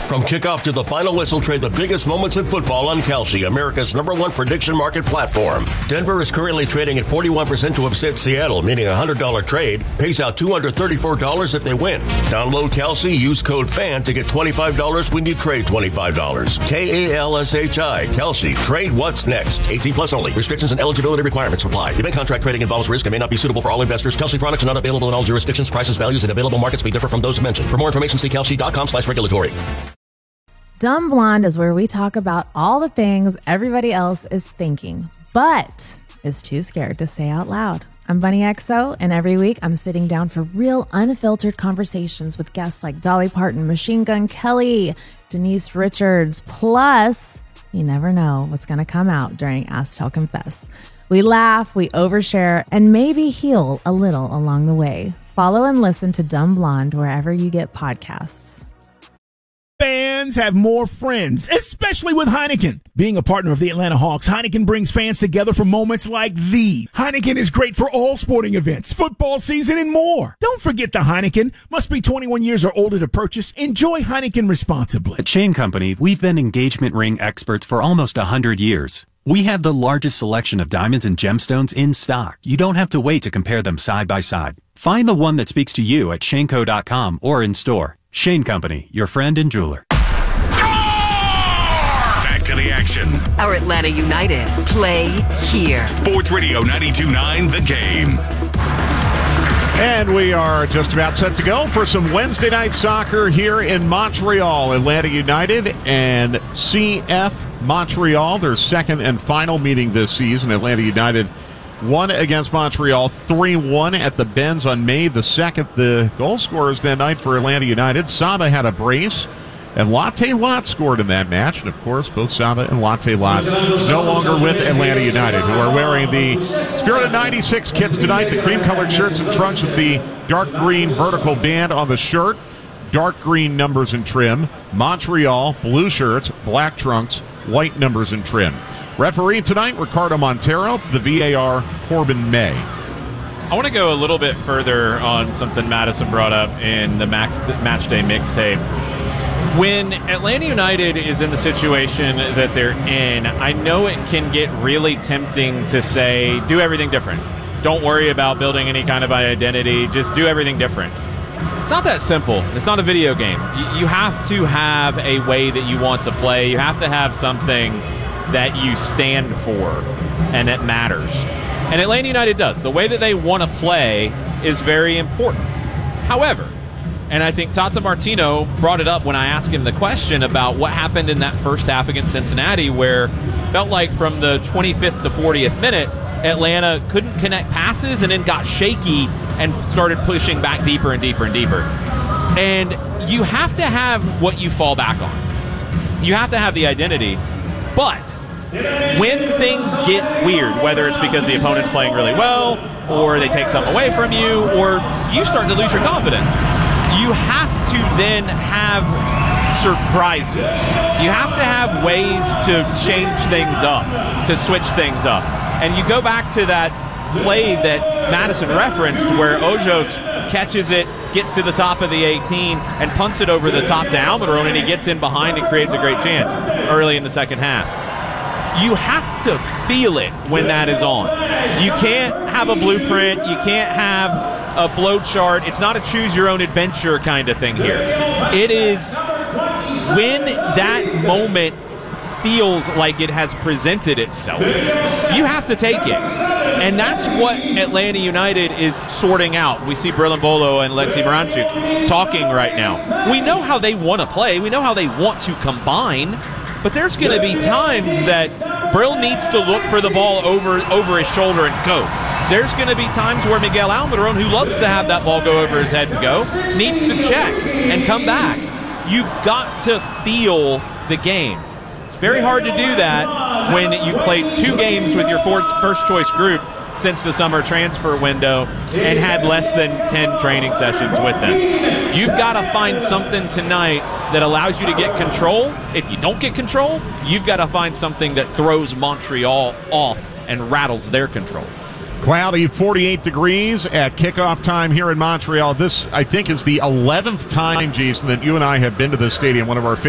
From kickoff to the final whistle, trade the biggest moments in football on Kalshi, America's #1 prediction market platform. Denver is currently trading at 41% to upset Seattle, meaning a $100 trade pays out $234 if they win. Download Kalshi, use code FAN to get $25 when you trade $25. Kalshi, Kalshi. Trade what's next. 18 plus only. Restrictions and eligibility requirements apply. Event contract trading involves risk and may not be suitable for all investors. Kalshi products are not available in all jurisdictions. Prices, values, and available markets may differ from those mentioned. For more information, see kalshi.com/regulatory. Dumb Blonde is where we talk about all the things everybody else is thinking, but is too scared to say out loud. I'm Bunny XO, and every week I'm sitting down for real unfiltered conversations with guests like Dolly Parton, Machine Gun Kelly, Denise Richards, plus you never know what's going to come out during Ask Tell Confess. We laugh, we overshare, and maybe heal a little along the way. Follow and listen to Dumb Blonde wherever you get podcasts. Fans have more friends, especially with Heineken. Being a partner of the Atlanta Hawks, Heineken brings fans together for moments like these. Heineken is great for all sporting events, football season, and more. Don't forget the Heineken. Must be 21 years or older to purchase. Enjoy Heineken responsibly. At Shane Company, we've been engagement ring experts for almost 100 years. We have the largest selection of diamonds and gemstones in stock. You don't have to wait to compare them side by side. Find the one that speaks to you at shaneco.com or in store. Shane Company, your friend and jeweler. Back to the action. Our Atlanta United play here. Sports Radio 92.9 The Game. And we are just about set to go for some Wednesday night soccer here in Montreal. Atlanta United and CF Montreal, their second and final meeting this season. Atlanta United won against Montreal 3-1 at the Benz on May the 2nd. The goal scorers that night for Atlanta United, Saba had a brace, and Latte Lott scored in that match. And, of course, both Saba and Latte Lott no longer with Atlanta United, who are wearing the Spirit of 96 kits tonight, the cream-colored shirts and trunks with the dark green vertical band on the shirt, dark green numbers and trim. Montreal, blue shirts, black trunks, white numbers and trim. Referee tonight, Ricardo Montero. The VAR, Corbin May. I want to go a little bit further on something Madison brought up in the match day mixtape. When Atlanta United is in the situation that they're in, I know it can get really tempting to say, do everything different. Don't worry about building any kind of identity. Just do everything different. It's not that simple. It's not a video game. You have to have a way that you want to play. You have to have something that you stand for and that matters. And Atlanta United does. The way that they want to play is very important. However, and I think Tata Martino brought it up when I asked him the question about what happened in that first half against Cincinnati, where it felt like from the 25th to 40th minute, Atlanta couldn't connect passes and then got shaky and started pushing back deeper and deeper and deeper. And you have to have what you fall back on. You have to have the identity. But when things get weird, whether it's because the opponent's playing really well or they take something away from you or you start to lose your confidence, you have to then have surprises. You have to have ways to change things up, to switch things up. And you go back to that play that Madison referenced where Ojos catches it, gets to the top of the 18, and punts it over the top to Almiron, and he gets in behind and creates a great chance early in the second half. You have to feel it when that is on. You can't have a blueprint. You can't have a flow chart. It's not a choose-your-own-adventure kind of thing here. It is when that moment feels like it has presented itself, you have to take it. And that's what Atlanta United is sorting out. We see Brillambolo and Lexi Moranchuk talking right now. We know how they want to play. We know how they want to combine. But there's going to be times that Brill needs to look for the ball over his shoulder and go. There's going to be times where Miguel Almiron, who loves to have that ball go over his head and go, needs to check and come back. You've got to feel the game. It's very hard to do that when you played 2 games with your first-choice group since the summer transfer window and had less than 10 training sessions with them. You've got to find something tonight that allows you to get control. If you don't get control, you've got to find something that throws Montreal off and rattles their control. Cloudy, 48 degrees at kickoff time here in Montreal. This, I think, is the 11th time, Jason, that you and I have been to this stadium, one of our